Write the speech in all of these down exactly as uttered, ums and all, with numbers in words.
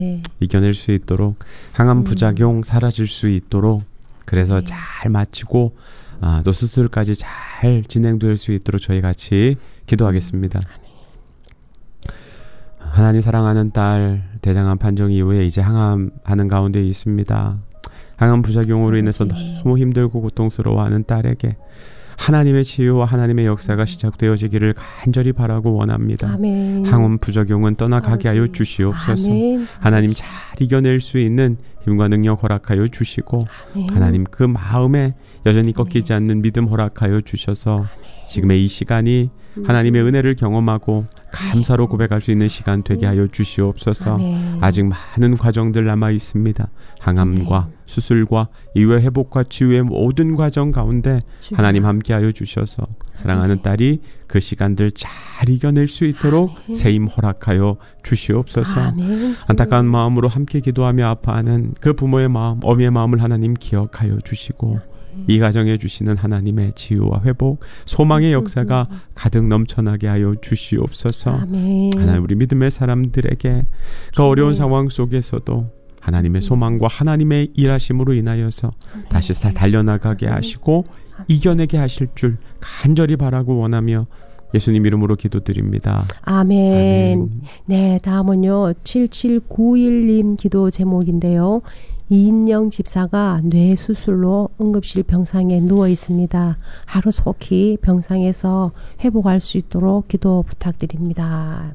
네. 이겨낼 수 있도록 항암 부작용 음. 사라질 수 있도록 그래서 네. 잘 마치고 아, 또 수술까지 잘 진행될 수 있도록 저희 같이 기도하겠습니다. 하나님 사랑하는 딸 대장암 판정 이후에 이제 항암하는 가운데 있습니다. 항암 부작용으로 인해서 너무 힘들고 고통스러워하는 딸에게 하나님의 치유와 하나님의 역사가 시작되어지기를 간절히 바라고 원합니다. 아멘. 항암 부작용은 떠나가게 하여 주시옵소서. 아멘. 하나님 잘 이겨낼 수 있는 힘과 능력 허락하여 주시고 아멘. 하나님 그 마음에 여전히 꺾이지 않는 믿음 허락하여 주셔서 지금의 이 시간이 하나님의 은혜를 경험하고 감사로 고백할 수 있는 시간 되게 하여 주시옵소서. 아멘. 아직 많은 과정들 남아 있습니다. 항암과 수술과 이후의 회복과 치유의 모든 과정 가운데 주여. 하나님 함께하여 주셔서 사랑하는 딸이 그 시간들 잘 이겨낼 수 있도록 아멘. 세임 허락하여 주시옵소서. 아멘. 안타까운 마음으로 함께 기도하며 아파하는 그 부모의 마음, 어미의 마음을 하나님 기억하여 주시고 이 가정에 주시는 하나님의 치유와 회복, 소망의 역사가 가득 넘쳐나게 하여 주시옵소서. 아멘. 하나님 우리 믿음의 사람들에게 그 어려운 상황 속에서도 하나님의 소망과 하나님의 일하심으로 인하여서 다시 다 달려나가게 하시고 이겨내게 하실 줄 간절히 바라고 원하며 예수님 이름으로 기도드립니다. 아멘. 아멘. 네, 다음은요. 칠칠구일 님 기도 제목인데요. 이인영 집사가 뇌 수술로 응급실 병상에 누워 있습니다. 하루속히 병상에서 회복할 수 있도록 기도 부탁드립니다.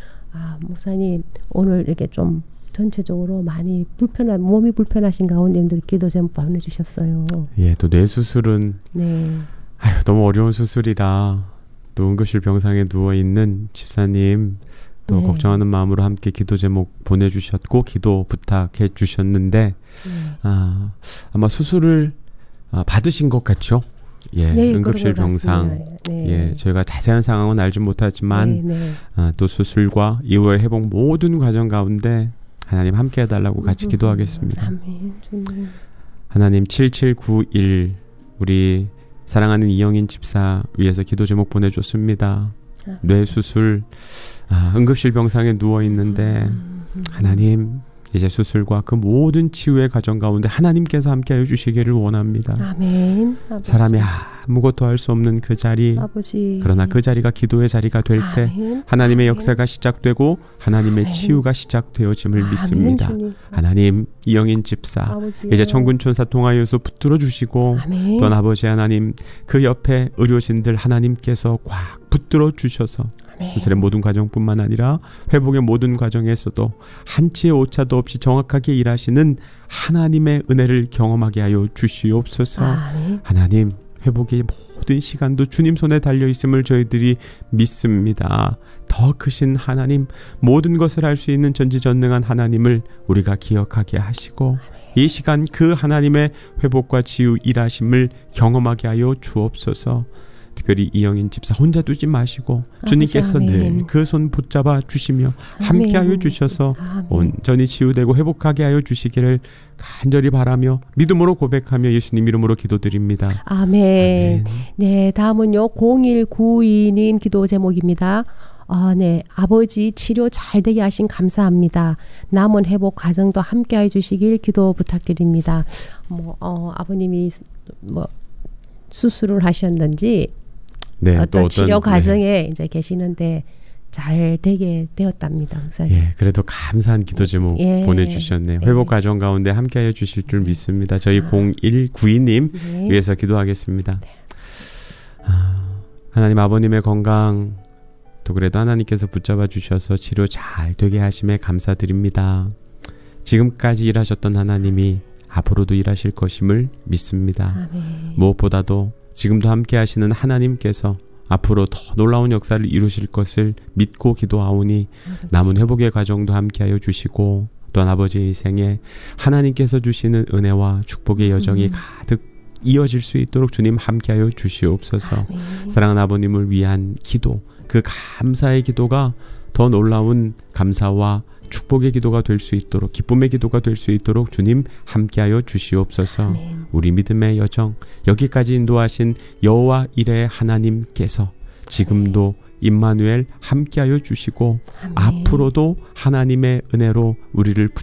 아, 목사님 오늘 이렇게 좀 전체적으로 많이 불편한 몸이 불편하신 가운데님들 기도 제목 보내주셨어요. 예, 또 뇌 수술은 네. 아유, 너무 어려운 수술이라 또 응급실 병상에 누워 있는 집사님 또 네. 걱정하는 마음으로 함께 기도 제목 보내주셨고 기도 부탁해 주셨는데 네. 아, 아마 수술을 아, 받으신 것 같죠? 예, 네, 응급실 그런 것 병상. 같습니다. 네. 예, 저희가 자세한 상황은 알지 못하지만 네, 네. 아, 또 수술과 이후의 회복 모든 과정 가운데 하나님 함께 해달라고 같이 기도하겠습니다. 아멘. 주님. 하나님 칠칠구일 우리 사랑하는 이영인 집사 위해서 기도 제목 보내줬습니다. 뇌 수술 아, 응급실 병상에 누워 있는데 하나님 이제 수술과 그 모든 치유의 과정 가운데 하나님께서 함께하여 주시기를 원합니다. 아멘. 아버지. 사람이 아무것도 할 수 없는 그 자리 아버지. 그러나 그 자리가 기도의 자리가 될 때 아멘. 하나님의 아멘. 역사가 시작되고 하나님의 아멘. 치유가 시작되어짐을 아멘, 믿습니다. 주님. 하나님 이영인 집사 아버지요. 이제 천군천사 통하여서 붙들어 주시고 아멘. 또 아버지 하나님 그 옆에 의료진들 하나님께서 꽉 붙들어 주셔서 아멘. 수술의 모든 과정뿐만 아니라 회복의 모든 과정에서도 한치의 오차도 없이 정확하게 일하시는 하나님의 은혜를 경험하게 하여 주시옵소서. 아멘. 하나님 회복의 모든 시간도 주님 손에 달려있음을 저희들이 믿습니다. 더 크신 하나님 모든 것을 할 수 있는 전지전능한 하나님을 우리가 기억하게 하시고 이 시간 그 하나님의 회복과 치유 일하심을 경험하게 하여 주옵소서. 특별히 이영인 집사 혼자 두지 마시고 주님께서 늘 그 손 붙잡아 주시며 함께하여 주셔서 아멘. 온전히 치유되고 회복하게 하여 주시기를 간절히 바라며 믿음으로 고백하며 예수님 이름으로 기도드립니다. 아멘. 아멘. 네, 다음은요. 공일구이 님 기도 제목입니다. 아, 네. 아버지 치료 잘 되게 하신 감사합니다. 남은 회복 과정도 함께 해 주시길 기도 부탁드립니다. 뭐 어, 아버님이 뭐 수술을 하셨는지 네, 어떤, 또 어떤 치료 네. 과정에 이제 계시는데 잘 되게 되었답니다. 목사님. 예, 그래도 감사한 기도 제목 예. 보내주셨네요. 네. 회복 과정 가운데 함께하여 주실 줄 믿습니다. 저희 아. 공일구이 님 네. 위해서 기도하겠습니다. 아, 하나님 아버님의 건강 또 그래도 하나님께서 붙잡아 주셔서 치료 잘 되게 하심에 감사드립니다. 지금까지 일하셨던 하나님이 앞으로도 일하실 것임을 믿습니다. 아멘. 무엇보다도 지금도 함께 하시는 하나님께서 앞으로 더 놀라운 역사를 이루실 것을 믿고 기도하오니 아버지. 남은 회복의 과정도 함께하여 주시고 또한 아버지의 생에 하나님께서 주시는 은혜와 축복의 여정이 음. 가득 이어질 수 있도록 주님 함께하여 주시옵소서. 아멘. 사랑하는 아버님을 위한 기도, 그 감사의 기도가 더 놀라운 감사와 축복의 기도가 될 수 있도록, 기쁨의 기도가 될 수 있도록 주님 함께하여 주시옵소서. 아멘. 우리 믿음의 여정 여기까지 인도하신 여호와 이레 하나님께서 지금도 임마누엘 함께하여 주시고 아멘. 앞으로도 하나님의 은혜로 우리를